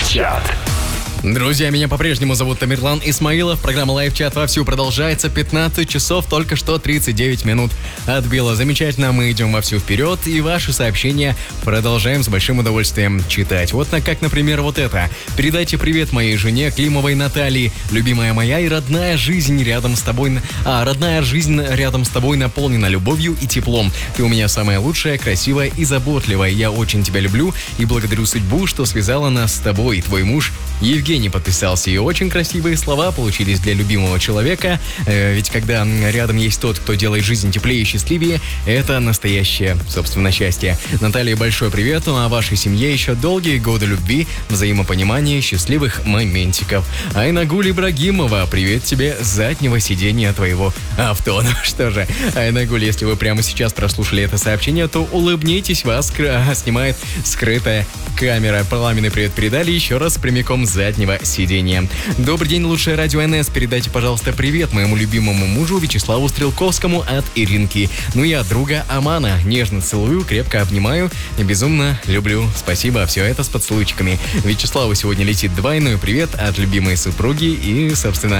Лайв-чат. Друзья, меня по-прежнему зовут Тамерлан Исмаилов. Программа «Лайв-чат» вовсю продолжается. 15 часов, только что 39 минут отбило. Замечательно, мы идем вовсю вперед. И ваши сообщения продолжаем с большим удовольствием читать. Вот как, например, вот это. Передайте привет моей жене Климовой Натальи. Любимая моя и родная жизнь рядом с тобой. Родная жизнь рядом с тобой наполнена любовью и теплом. Ты у меня самая лучшая, красивая и заботливая. Я очень тебя люблю и благодарю судьбу, что связала нас с тобой. Твой муж Евгений подписался, и очень красивые слова получились для любимого человека. Ведь когда рядом есть тот, кто делает жизнь теплее и счастливее, это настоящее, собственно, счастье. Наталья, большой привет, а вашей семье еще долгие годы любви, взаимопонимания, счастливых моментиков. Айнагуль Ибрагимова, привет тебе с заднего сидения твоего авто. Ну что же, Айнагуль, если вы прямо сейчас прослушали это сообщение, то улыбнитесь, вас снимает скрытая камера. Пламенный привет передали еще раз прямиком с заднего сидения. Добрый день, лучшее радио НС. Передайте, пожалуйста, привет моему любимому мужу Вячеславу Стрелковскому от Иринки. Ну и от друга Амана. Нежно целую, крепко обнимаю и безумно люблю. Спасибо, все это с поцелуйчиками. Вячеславу сегодня летит двойной привет от любимой супруги и, собственно,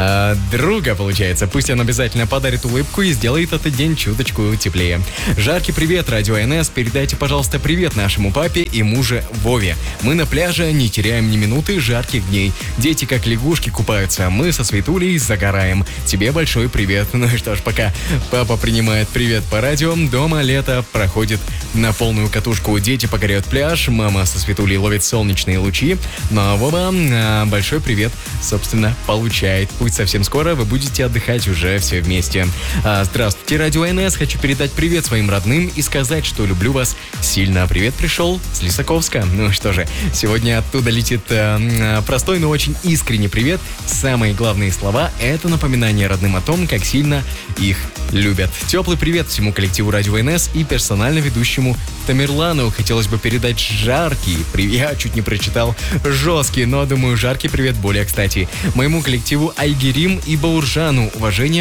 друга, получается. Пусть он обязательно подарит улыбку и сделает этот день чуточку теплее. Жаркий привет, радио НС. Передайте, пожалуйста, привет нашему папе и муже Вове. Мы на пляже не теряем ни минуты жарких дней. Дети как лягушки купаются, а мы со Светулей загораем. Тебе большой привет. Ну и что ж, пока папа принимает привет по радио, дома лето проходит на полную катушку. Дети покоряют пляж, мама со Светулей ловит солнечные лучи. Ну а Вова большой привет, собственно, получает. Пусть совсем скоро вы будете отдыхать уже все вместе. Здравствуйте, радио НС. Хочу передать привет своим родным и сказать, что люблю вас сильно. Привет пришел с Лисаковска. Ну что же, сегодня оттуда летит простой, но очень искренний привет. Самые главные слова — это напоминание родным о том, как сильно их любят. Теплый привет всему коллективу радио НС и персонально ведущему Тамерлану. Хотелось бы передать жаркий привет. Я чуть не прочитал жесткий, но думаю, жаркий привет более кстати. Моему коллективу Айгерим и Бауржану.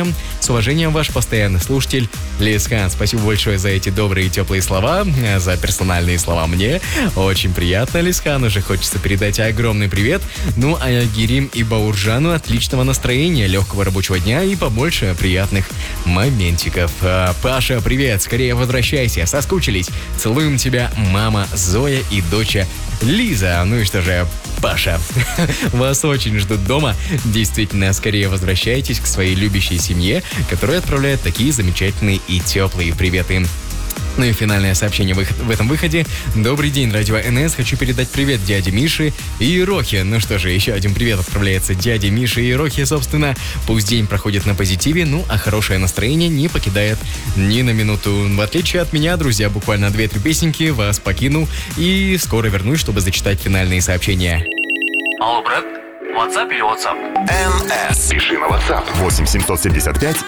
С уважением, ваш постоянный слушатель Лисхан. Спасибо большое за эти добрые и теплые слова, за персональные слова мне. Очень приятно, Лисхан. Уже хочется передать огромный привет. Ну, а Айгерим и Бауржану отличного настроения, легкого рабочего дня и побольше приятных моментиков. Паша, привет, скорее возвращайся, соскучились. Целуем тебя, мама Зоя и доча Лиза. Ну и что же, Паша, вас очень ждут дома. Действительно, скорее возвращайтесь к своей любящей семье, которая отправляет такие замечательные и теплые приветы. Ну и финальное сообщение в этом выходе. Добрый день, радио НС. Хочу передать привет дяде Мише и Рохе. Ну что же, еще один привет отправляется дяде Мише и Рохе, собственно. Пусть день проходит на позитиве, ну а хорошее настроение не покидает ни на минуту. В отличие от меня, друзья, буквально 2-3 песенки вас покину и скоро вернусь, чтобы зачитать финальные сообщения. Алло, брат, WhatsApp или WhatsApp? НС. Пиши на WhatsApp 8 775